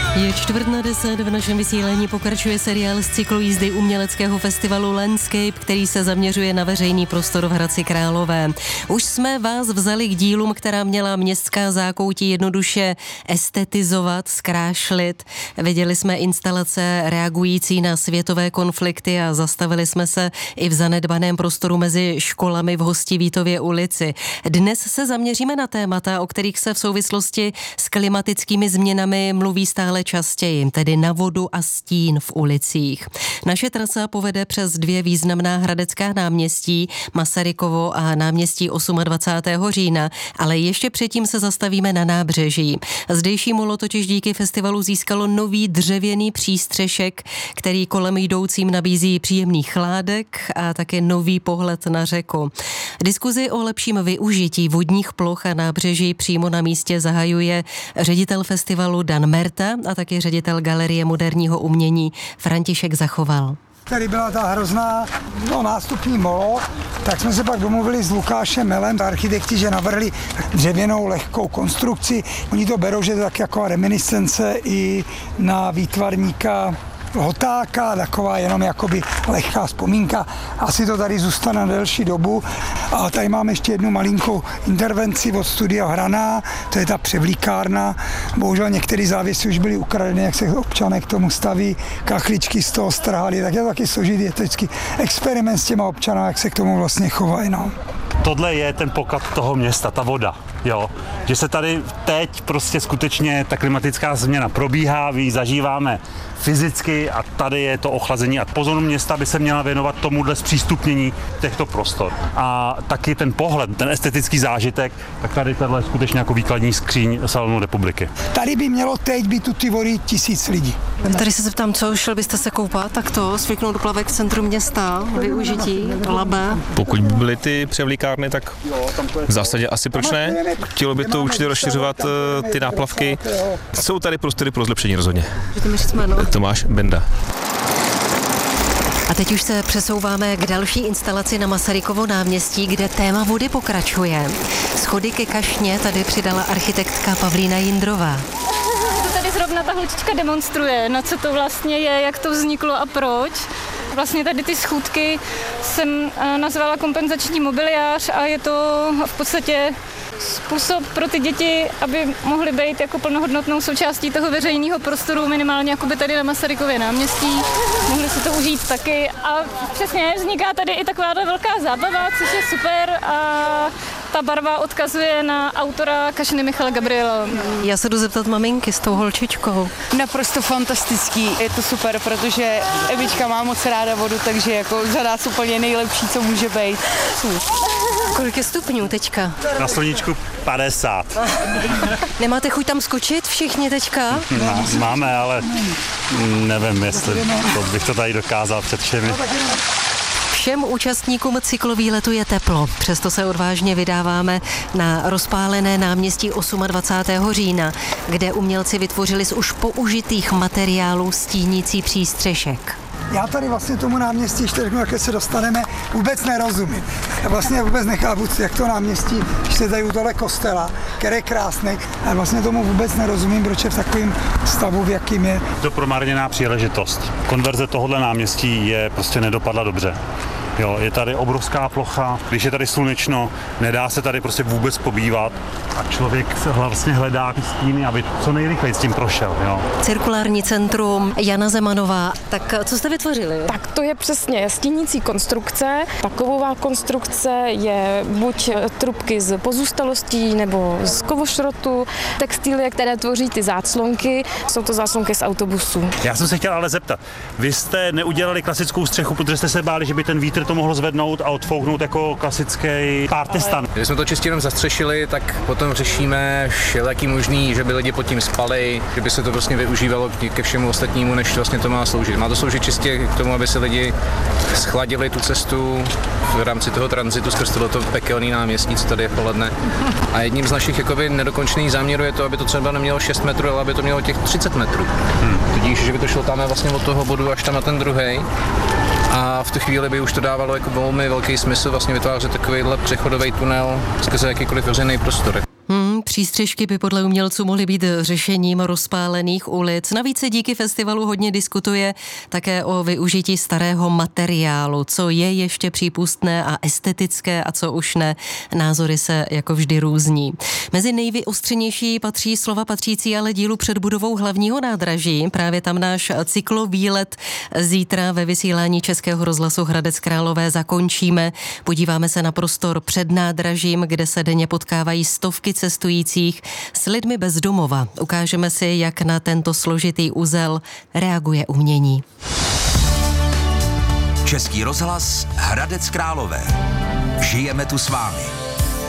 Je 9:45, v našem vysílání pokračuje seriál z cyklu jízdy uměleckého festivalu Landscape, který se zaměřuje na veřejný prostor v Hradci Králové. Už jsme vás vzali k dílům, která měla městská zákoutí jednoduše estetizovat, zkrášlit. Viděli jsme instalace reagující na světové konflikty a zastavili jsme se i v zanedbaném prostoru mezi školami v Hostivítově ulici. Dnes se zaměříme na témata, o kterých se v souvislosti s klimatickými změnami mluví stále častěji, tedy na vodu a stín v ulicích. Naše trasa povede přes dvě významná hradecká náměstí, Masarykovo a náměstí 28. října, ale ještě předtím se zastavíme na nábřeží. Zdejší molo totiž díky festivalu získalo nový dřevěný přístřešek, který kolem jdoucím nabízí příjemný chládek a také nový pohled na řeku. Diskuzi o lepším využití vodních ploch a nábřeží přímo na místě zahajuje ředitel festivalu Dan Merta a taky ředitel Galerie moderního umění František Zachoval. Tady byla ta hrozná nástupní molo, tak jsme se pak domluvili s Lukášem Melem, architekti, že navrhli dřevěnou lehkou konstrukci. Oni to berou, že to je tak jako reminiscence i na výtvarníka Hotáka, taková jenom jakoby lehká vzpomínka. Asi to tady zůstane na delší dobu. A tady máme ještě jednu malinkou intervenci od Studia Hraná, to je ta převlíkárna. Bohužel některé závěsy už byly ukradeny, jak se občané k tomu staví, kachličky z toho strhali, tak je to taky složitý vždycky experiment s těma občany, jak se k tomu vlastně chovají. No. Tohle je ten poklad toho města, ta voda, jo. Že se tady teď prostě skutečně ta klimatická změna probíhá, my ji zažíváme fyzicky a tady je to ochlazení a pozornost města by se měla věnovat tomuhle zpřístupnění těchto prostor. A taky ten pohled, ten estetický zážitek, tak tady tohle je skutečně jako výkladní skříň Salonu republiky. Tady by mělo teď být tu ty vody 1000 lidí. Tady se zeptám, co, šel byste se koupat, tak to svyknout do plavek v centru města, využití, Labe. Pokud by byly ty převlíkárny, tak v zásadě asi proč ne? Chtělo by to určitě rozšiřovat ty náplavky. Jsou tady prostory pro zlepšení rozhodně. Tomáš Benda. A teď už se přesouváme k další instalaci na Masarykovo náměstí, kde téma vody pokračuje. Schody ke kašně tady přidala architektka Pavlína Jindrová. Tady zrovna ta holčička demonstruje, na co to vlastně je, jak to vzniklo a proč. Vlastně tady ty schůdky jsem nazvala kompenzační mobiliář a je to v podstatě způsob pro ty děti, aby mohly být jako plnohodnotnou součástí toho veřejného prostoru, minimálně jako by tady na Masarykově náměstí. Mohli si to užít taky a přesně vzniká tady i taková velká zábava, což je super a ta barva odkazuje na autora kašny Michala Gabriela. Já se jdu zeptat maminky s tou holčičkou. Naprosto fantastický, je to super, protože Evička má moc ráda vodu, takže jako za nás úplně nejlepší, co může být. Kolik je stupňů teďka? Na sluníčku 50. Nemáte chuť tam skočit všichni teďka? Máme, ale nevím, jestli bych to tady dokázal před všemi. Všem účastníkům cyklovýletu je teplo, přesto se odvážně vydáváme na rozpálené náměstí 28. října, kde umělci vytvořili z už použitých materiálů stínící přístřešek. Já tady vlastně tomu náměstí, ještě řeknu, jak se dostaneme, vůbec nerozumím. Já vlastně vůbec nechápu, jak to náměstí, když se tady u tohle kostela, který je krásný, a vlastně tomu vůbec nerozumím, proč je v takovém stavu, v jakým je. To promarněná příležitost. Konverze tohohle náměstí je prostě nedopadla dobře. Jo, je tady obrovská plocha, když je tady slunečno, nedá se tady prostě vůbec pobývat a člověk se vlastně hledá ty stíny, aby co nejrychleji s tím prošel. Jo. Cirkulární centrum, Jana Zemanová. Tak co jste vytvořili? Tak to je přesně stínící konstrukce. Taková konstrukce je buď trubky z pozůstalostí nebo z kovošrotu, textilie, které tvoří ty záclonky. Jsou to záclonky z autobusů. Já jsem se chtěl ale zeptat, vy jste neudělali klasickou střechu, protože jste se báli, že by ten vítr to mohlo zvednout a odfouknout jako klasický party-stan. Když jsme to čistě jenom zastřešili, tak potom řešíme všelijaký možný, že by lidi pod tím spali, že by se to vlastně využívalo ke všemu ostatnímu, než vlastně to má sloužit. Má to sloužit čistě k tomu, aby si lidi schladili tu cestu v rámci toho tranzitu skrz tohleto pekelný náměstí, co tady je poledne. A jedním z našich jakoby nedokončených záměrů je to, aby to třeba nemělo 6 metrů, ale aby to mělo těch 30 metrů. Tudíž, že by to šlo tam vlastně od toho bodu až tam na ten druhej. A v tu chvíli by už to dávalo jako velmi velký smysl vlastně vytvářet takovýhle přechodový tunel skrze jakýkoliv veřejný prostor. Přístřešky by podle umělců mohly být řešením rozpálených ulic. Navíc se díky festivalu hodně diskutuje také o využití starého materiálu, co je ještě přípustné a estetické a co už ne. Názory se jako vždy různí. Mezi nejvyostřenější patří slova patřící ale dílu před budovou hlavního nádraží. Právě tam náš cyklovýlet zítra ve vysílání Českého rozhlasu Hradec Králové zakončíme. Podíváme se na prostor před nádražím, kde se denně potkávají stovky cestujících s lidmi bez domova. Ukážeme si, jak na tento složitý uzel reaguje umění. Český rozhlas Hradec Králové. Žijeme tu s vámi.